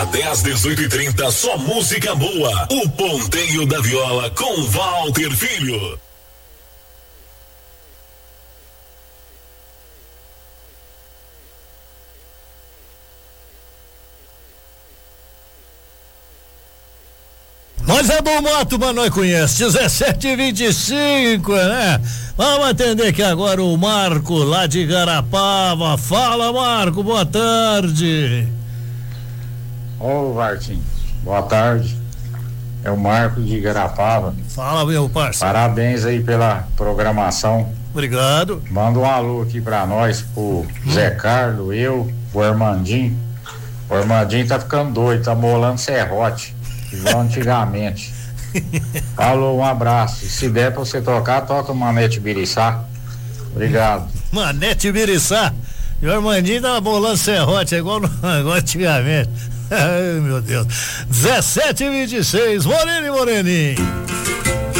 Até às 18h30, só música boa. O Ponteio da Viola com Walter Filho. Nós é bom moto, mas nós conhece. 17h25, né? Vamos atender aqui agora o Marco lá de Igarapava. Fala, Marco, boa tarde. Ô, Vartinho, boa tarde. É o Marco de Igarapava. Fala, meu parceiro. Parabéns aí pela programação. Obrigado. Manda um alô aqui pra nós, pro Zé Carlos, eu, o Armandinho. O Armandinho tá ficando doido, tá molando serrote, igual antigamente. Falou, um abraço. Se der pra você tocar, toca o Manete Biriçá. Obrigado. Manete Biriçá. E o Armandinho tava bolando serrote, igual antigamente. Ai, meu Deus. 17h26, Moreno e Moreninho.